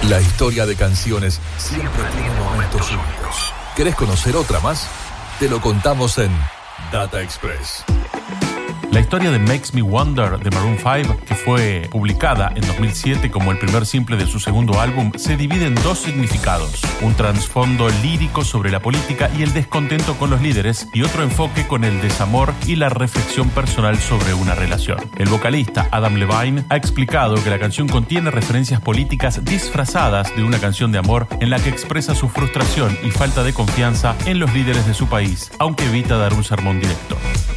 La historia de canciones siempre tiene momentos únicos. ¿Querés conocer otra más? Te lo contamos en Data Express. La historia de Makes Me Wonder de Maroon 5, que fue publicada en 2007 como el primer simple de su segundo álbum, se divide en dos significados: un trasfondo lírico sobre la política y el descontento con los líderes, y otro enfoque con el desamor y la reflexión personal sobre una relación. El vocalista Adam Levine ha explicado que la canción contiene referencias políticas disfrazadas de una canción de amor en la que expresa su frustración y falta de confianza en los líderes de su país, aunque evita dar un sermón directo.